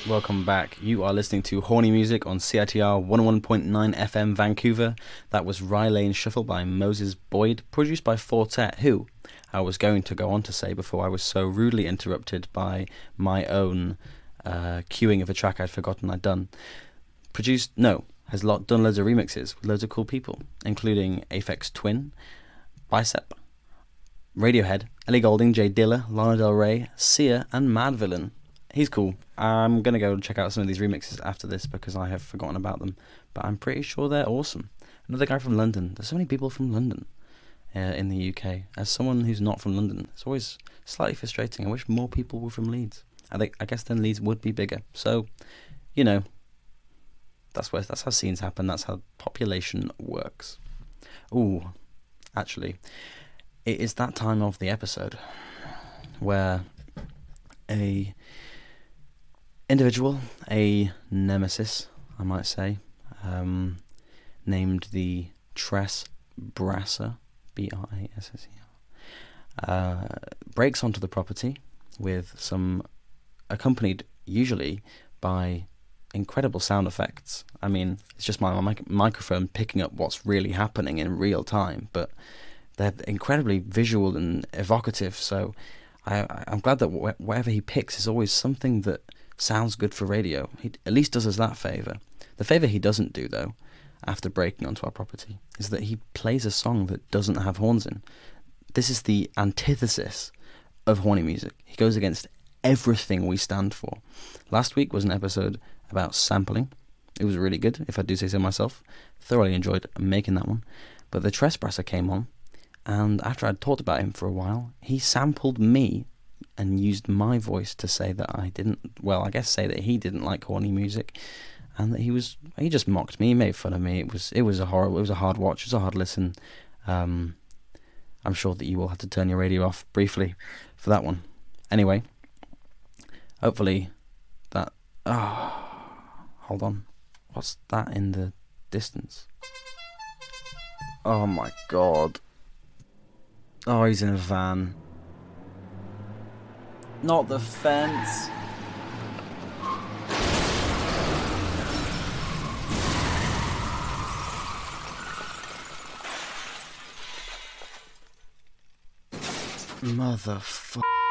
Welcome back. You are listening to Horny Music on CITR 101.9 FM Vancouver. That was Rye Lane Shuffle by Moses Boyd, produced by Fortet, who I was going to go on to say before I was so rudely interrupted by my own queuing of a track I'd forgotten I'd done. Has done loads of remixes with loads of cool people, including Aphex Twin, Bicep, Radiohead, Ellie Goulding, Jay Dilla, Lana Del Rey, Sia, and Madvillain. He's cool. I'm going to go and check out some of these remixes after this because I have forgotten about them, but I'm pretty sure they're awesome. Another guy from London. There's so many people from London in the UK. As someone who's not from London, it's always slightly frustrating. I wish more people were from Leeds. I guess then Leeds would be bigger. So, you know, that's how scenes happen. That's how population works. Ooh, actually, it is that time of the episode where a individual, a nemesis, I might say, named the Tress Brasser, Brasser, breaks onto the property with some, accompanied usually by incredible sound effects. I mean, it's just my microphone picking up what's really happening in real time, but they're incredibly visual and evocative, so I'm glad that whatever he picks is always something that sounds good for radio. He at least does us that favour. The favour he doesn't do, though, after breaking onto our property, is that he plays a song that doesn't have horns in. This is the antithesis of horny music. He goes against everything we stand for. Last week was an episode about sampling. It was really good, if I do say so myself. Thoroughly enjoyed making that one. But the Tressbrasser came on, and after I'd talked about him for a while, he sampled me and used my voice to say that I didn't like horny music, and that he just mocked me, he made fun of me. It was a hard watch, it was a hard listen. I'm sure that you will have to turn your radio off briefly for that one. Anyway, hopefully that... hold on. What's that in the distance? Oh my god. Oh, he's in a van. Not the fence. Motherfucker.